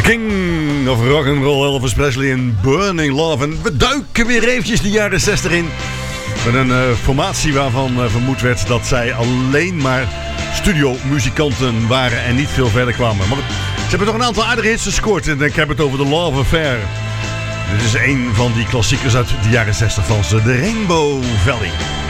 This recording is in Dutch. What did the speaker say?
King of Rock'n'Roll, Elvis Presley en Burning Love. En we duiken weer eventjes de jaren 60 in. Met een formatie waarvan vermoed werd dat zij alleen maar studiomuzikanten waren en niet veel verder kwamen. Maar ze hebben toch een aantal aardige hits gescoord. En ik heb het over The Love Affair. Dit is een van die klassiekers uit de jaren 60 van ze, de Rainbow Valley.